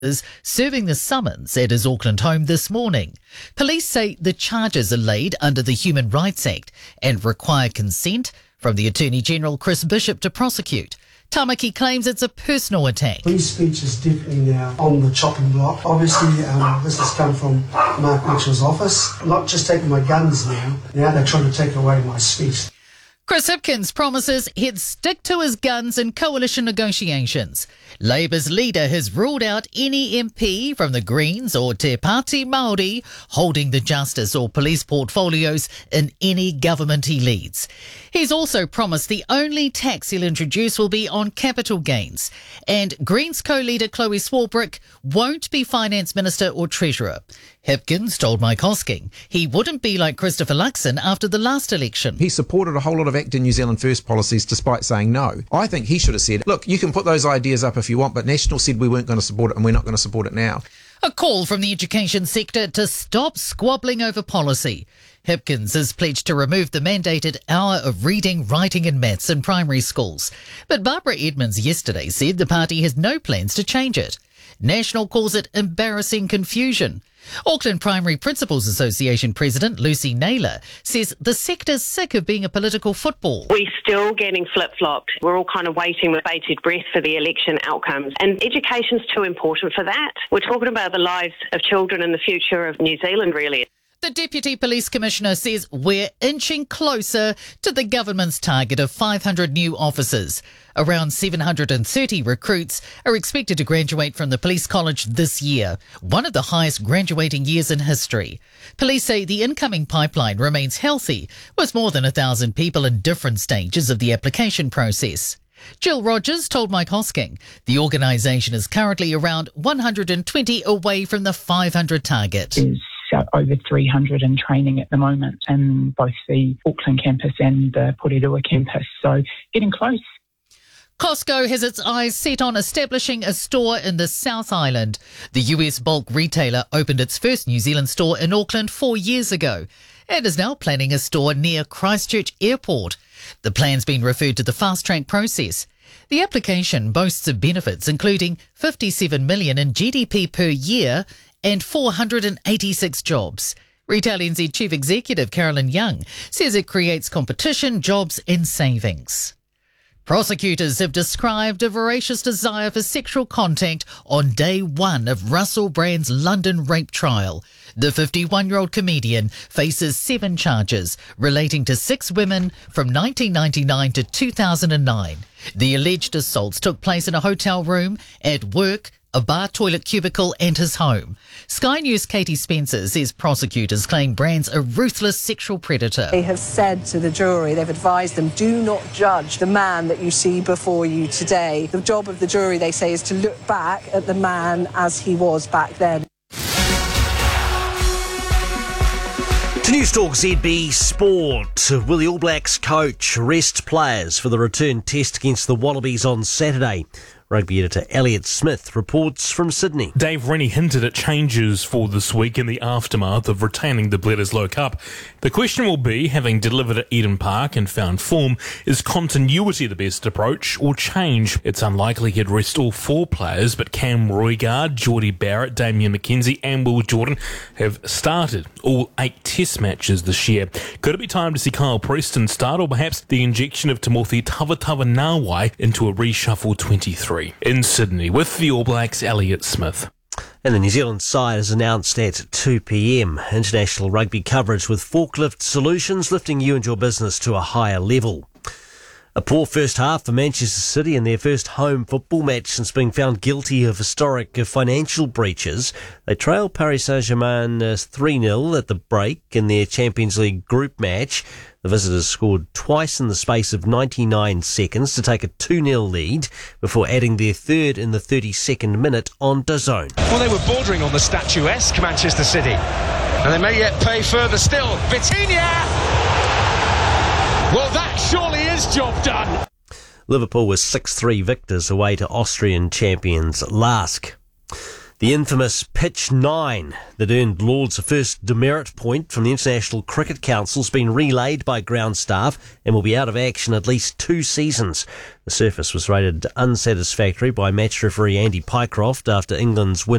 is serving the summons at his Auckland home this morning. Police say the charges are laid under the Human Rights Act and require consent from the Attorney-General Chris Bishop to prosecute. Tamaki claims it's a personal attack. Free speech is definitely now on the chopping block. Obviously, this has come from Mark Mitchell's office. Not just taking my guns now they're trying to take away my speech. Chris Hipkins promises he'd stick to his guns in coalition negotiations. Labour's leader has ruled out any MP from the Greens or Te Pāti Māori holding the justice or police portfolios in any government he leads. He's also promised the only tax he'll introduce will be on capital gains. And Greens co-leader Chloe Swarbrick won't be Finance Minister or Treasurer. Hipkins told Mike Hosking he wouldn't be like Christopher Luxon after the last election. He supported a whole lot of ACT New Zealand First policies despite saying no. I think he should have said, look, you can put those ideas up if you want, but National said we weren't going to support it and we're not going to support it now. A call from the education sector to stop squabbling over policy. Hipkins has pledged to remove the mandated hour of reading, writing and maths in primary schools. But Barbara Edmonds yesterday said the party has no plans to change it. National calls it embarrassing confusion. Auckland Primary Principals Association President Lucy Naylor says the sector's sick of being a political football. We're still getting flip-flopped. We're all kind of waiting with bated breath for the election outcomes. And education's too important for that. We're talking about the lives of children and the future of New Zealand, really. The Deputy Police Commissioner says we're inching closer to the government's target of 500 new officers. Around 730 recruits are expected to graduate from the Police College this year, one of the highest graduating years in history. Police say the incoming pipeline remains healthy, with more than 1,000 people in different stages of the application process. Jill Rogers told Mike Hosking the organisation is currently around 120 away from the 500 target. Over 300 in training at the moment in both the Auckland campus and the Porirua campus, so getting close. Costco has its eyes set on establishing a store in the South Island. The US bulk retailer opened its first New Zealand store in Auckland 4 years ago and is now planning a store near Christchurch Airport. The plan's been referred to the fast-track process. The application boasts of benefits including $57 million in GDP per year and 486 jobs. Retail NZ Chief Executive Carolyn Young says it creates competition, jobs and savings. Prosecutors have described a voracious desire for sexual contact on day one of Russell Brand's London rape trial. The 51-year-old comedian faces 7 charges relating to 6 women from 1999 to 2009. The alleged assaults took place in a hotel room, at work, a bar toilet cubicle and his home. Sky News' Katie Spencer says prosecutors claim Brand's a ruthless sexual predator. They have said to the jury, they've advised them, do not judge the man that you see before you today. The job of the jury, they say, is to look back at the man as he was back then. To Newstalk ZB Sport, will the All Blacks coach rest players for the return test against the Wallabies on Saturday? Rugby editor Elliot Smith reports from Sydney. Dave Rennie hinted at changes for this week in the aftermath of retaining the Bledisloe Cup. The question will be, having delivered at Eden Park and found form, is continuity the best approach or change? It's unlikely he'd rest all 4 players, but Cam Roigard, Geordie Barrett, Damian McKenzie and Will Jordan have started all 8 test matches this year. Could it be time to see Kyle Preston start, or perhaps the injection of Timothy Tavatava-Nawai into a reshuffle 23? In Sydney, with the All Blacks, Elliot Smith. And the New Zealand side is announced at 2 p.m. International rugby coverage with Forklift Solutions, lifting you and your business to a higher level. A poor first half for Manchester City in their first home football match since being found guilty of historic financial breaches. They trailed Paris Saint-Germain 3-0 at the break in their Champions League group match. The visitors scored twice in the space of 99 seconds to take a 2-0 lead before adding their third in the 32nd minute on DAZN. Well, they were bordering on the statuesque Manchester City, and they may yet pay further still. Vitinha! Well, that surely is job done. Liverpool was 6-3 victors away to Austrian champions LASK. The infamous Pitch 9 that earned Lords a first demerit point from the International Cricket Council has been relayed by ground staff and will be out of action at least 2 seasons. The surface was rated unsatisfactory by match referee Andy Pycroft after England's win